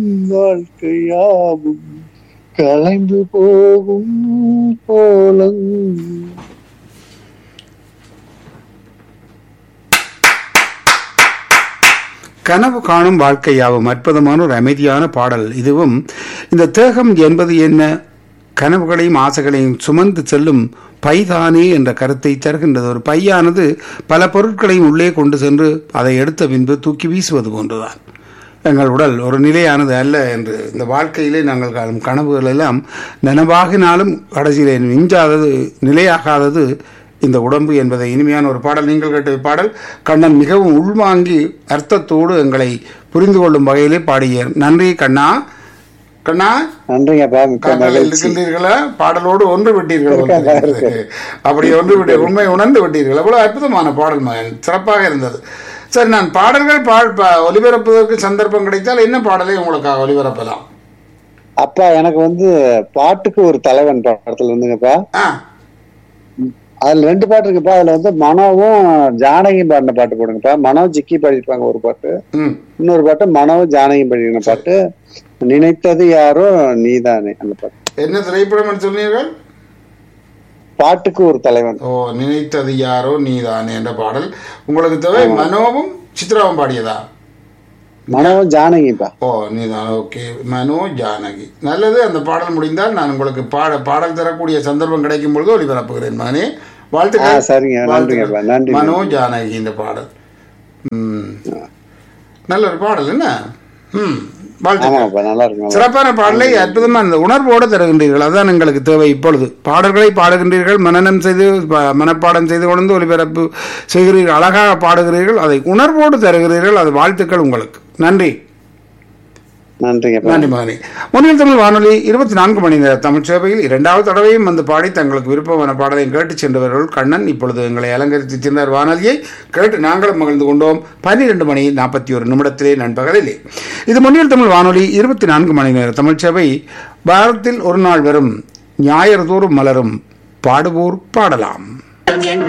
வாழ்க்கையாவும் கலைந்து போகும் கோலம். கனவு காணும் வாழ்க்கையாவும் அற்புதமான ஒரு அமைதியான பாடல். இதுவும் இந்த தேகம் என்பது என்ன, கனவுகளையும் ஆசைகளையும் சுமந்து செல்லும் பைதானே என்ற கருத்தை தருகின்றது. ஒரு பையானது பல பொருட்களையும் உள்ளே கொண்டு சென்று அதை எடுத்த பின்பு தூக்கி வீசுவது போன்றுதான். எங்கள் உடல் ஒரு நிலையானது அல்ல என்று இந்த வாழ்க்கையிலே நாங்கள் காணும் கனவுகள் எல்லாம் நனவாகினாலும் கடைசியிலே மிஞ்சாதது, நிலையாகாதது இந்த உடம்பு என்பதை இனிமையான ஒரு பாடல். நீங்கள் கேட்ட பாடல் கண்ணன் மிகவும் உள்வாங்கி அர்த்தத்தோடு எங்களை புரிந்து கொள்ளும் வகையிலே பாடிய. நன்றி கண்ணா. கண்ணா இருக்கின்றீர்களா? பாடலோடு ஒன்று விட்டீர்கள். அப்படி ஒன்று விட்டு உண்மை உணர்ந்து விட்டீர்கள். அவ்வளவு அற்புதமான பாடல் மகன், சிறப்பாக இருந்தது. சரி, நான் பாடல்கள் ஒலிபரப்புவதற்கு சந்தர்ப்பம் கிடைத்தால் என்ன பாடலை உங்களுக்காக ஒலிபரப்பலாம்? அப்பா எனக்கு பாட்டுக்கு ஒரு தலைவன் படத்துல இருந்துங்கப்பா. அதுல 2 பாட்டு இருக்குப்பா. அதுல மனோவும் ஜானகியும் பாடின பாட்டு போடுங்கப்பா. மனோ ஜிக்கி பாடிருப்பாங்க ஒரு பாட்டு, இன்னொரு பாட்டு மனோவும் ஜானகியும் பாடின பாட்டு நினைத்தது யாரோ நீதானே. அந்த பாட்டு என்ன திரைப்படம் சொன்னீர்கள்? பாட்டுக்கு ஒரு தலைவன். ஓ, நினைத்தது யாரோ நீதானே என்ற பாடல் உங்களுக்கு தேவை. மனோவும் சித்ராவும் பாடியதா? மனோவும் ஜானகிப்பா. ஓ, நீதான். ஓகே, மனோ ஜானகி. நல்லது. அந்த பாடல் முடிந்தால் நான் உங்களுக்கு பாடல் தரக்கூடிய சந்தர்ப்பம் கிடைக்கும் பொழுது ஒளிபரப்புகிறேன் மகனே. வாழ்த்துக்கள். சரிங்க, நன்றி. மனோ ஜானகி இந்த பாடல் நல்ல ஒரு பாடல். என்ன சிறப்பான பாடலை அற்புதமா அந்த உணர்வோடு தருகின்றீர்கள். அதுதான் எங்களுக்கு தேவை. இப்பொழுது பாடல்களை பாடுகின்றீர்கள், மனனம் செய்து மனப்பாடம் செய்து கொண்டு ஒலிபரப்பு செய்கிறீர்கள், அழகாக பாடுகிறீர்கள், அதை உணர்வோடு தருகிறீர்கள். அது வாழ்த்துக்கள் உங்களுக்கு. நன்றி. நன்றி மகனே. முன்னில் தமிழ் வானொலி 24 மணி நேர தமிழ் சேவையில் 2வது தடவையும் வந்து பாடி தங்களுக்கு விருப்பமான பாடலை கேட்டு சென்றவர்கள் கண்ணன் இப்பொழுது எங்களை அலங்கரித்து சென்றார். வானொலியை கேட்டு நாங்களும் மகிழ்ந்து கொண்டோம். 12 மணி 41 நிமிடத்திலே நண்பகலிலே. இது முன்னில் தமிழ் வானொலி 24 மணி நேர தமிழ் சேவை. வாரத்தில் ஒரு நாள் வரும், ஞாயிறு தோறும் மலரும், பாடுவோர் பாடலாம்.